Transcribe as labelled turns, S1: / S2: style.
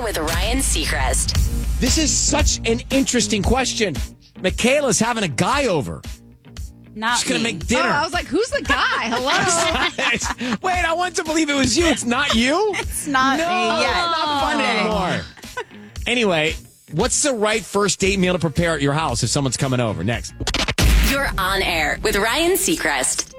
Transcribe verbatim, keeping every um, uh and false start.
S1: with Ryan Seacrest.
S2: This is such an interesting question. Michaela's having a guy over.
S3: Not
S2: She's going to
S3: me.
S2: make dinner.
S4: Oh, I was like, who's the guy? Hello?
S2: Wait, I want to believe it was you. It's not you?
S3: It's not
S2: No,
S3: me yet.
S2: it's not fun anymore. Anyway, what's the right first date meal to prepare at your house if someone's coming over? Next.
S1: You're on air with Ryan Seacrest.